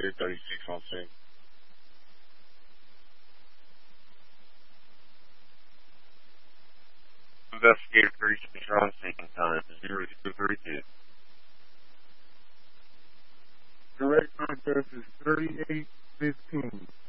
Investigator 36 on scene. Investigator 36 on scene. Time 0232. Direct contest is 3815.